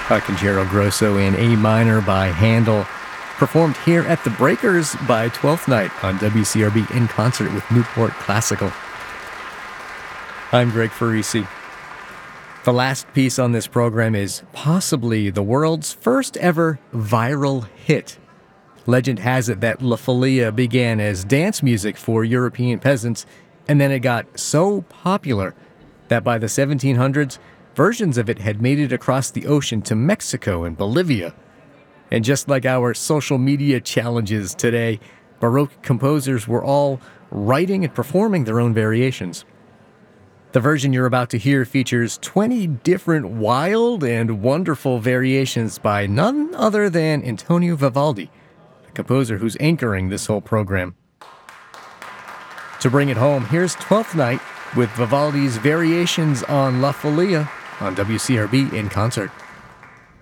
Concerto Grosso in A minor by Handel, performed here at the Breakers by Twelfth Night on WCRB in concert with Newport Classical. I'm Greg Farisi. The last piece on this program is possibly the world's first ever viral hit. Legend has it that La Folia began as dance music for European peasants, and then it got so popular that by the 1700s, versions of it had made it across the ocean to Mexico and Bolivia. And just like our social media challenges today, Baroque composers were all writing and performing their own variations. The version you're about to hear features 20 different wild and wonderful variations by none other than Antonio Vivaldi, the composer who's anchoring this whole program. To bring it home, here's Twelfth Night with Vivaldi's variations on La Folia on WCRB in concert.